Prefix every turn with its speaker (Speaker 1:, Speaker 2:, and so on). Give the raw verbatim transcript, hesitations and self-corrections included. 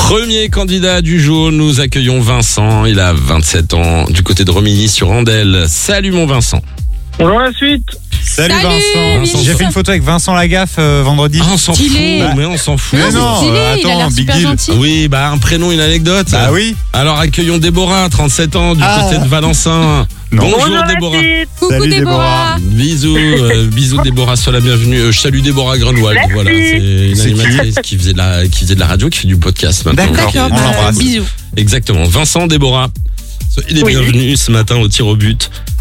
Speaker 1: Premier candidat du jour, nous accueillons Vincent. Il a vingt-sept ans, du côté de Romilly-sur-Andelle. Salut mon Vincent.
Speaker 2: Bonjour la suite.
Speaker 3: Salut,
Speaker 4: Salut,
Speaker 3: Vincent.
Speaker 1: Vincent.
Speaker 3: J'ai fait une photo avec Vincent Lagaffe euh, vendredi.
Speaker 1: Ah, on s'en
Speaker 4: Stylé.
Speaker 1: fout, mais on s'en fout.
Speaker 4: Non,
Speaker 3: Mais
Speaker 4: c'est
Speaker 3: non,
Speaker 4: stylé,
Speaker 3: euh,
Speaker 4: il a
Speaker 3: attends,
Speaker 4: l'air
Speaker 3: big
Speaker 4: super
Speaker 3: deal.
Speaker 4: gentil.
Speaker 1: Oui, bah un prénom, une anecdote.
Speaker 3: Bah oui.
Speaker 1: Alors accueillons Déborah, trente-sept ans, du
Speaker 3: Ah.
Speaker 1: côté de Valencin.
Speaker 3: Non.
Speaker 1: Bonjour,
Speaker 2: Bonjour la
Speaker 1: Déborah.
Speaker 2: suite.
Speaker 4: Coucou
Speaker 3: Salut,
Speaker 4: Déborah.
Speaker 1: Bisous, euh, bisous Déborah, sois la bienvenue. Euh, je salue Déborah Grunwald.
Speaker 2: Merci.
Speaker 1: Voilà, c'est une
Speaker 3: C'est qui
Speaker 1: animatrice qui faisait de la qui faisait de la radio, qui fait du podcast maintenant.
Speaker 3: D'accord.
Speaker 1: Qui est-
Speaker 3: On
Speaker 4: D'accord, bah,
Speaker 3: l'embrasse.
Speaker 4: bisous.
Speaker 1: Exactement. Vincent, Déborah. Il est
Speaker 2: Oui.
Speaker 1: bienvenu ce matin au tir au but.